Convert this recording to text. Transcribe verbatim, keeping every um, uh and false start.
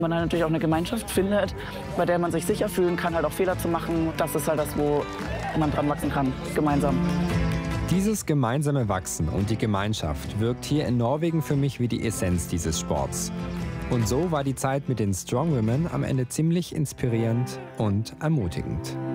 Man dann natürlich auch eine Gemeinschaft findet, bei der man sich sicher fühlen kann, halt auch Fehler zu machen. Das ist halt das, wo man dran wachsen kann, gemeinsam. Dieses gemeinsame Wachsen und die Gemeinschaft wirkt hier in Norwegen für mich wie die Essenz dieses Sports. Und so war die Zeit mit den Strong Women am Ende ziemlich inspirierend und ermutigend.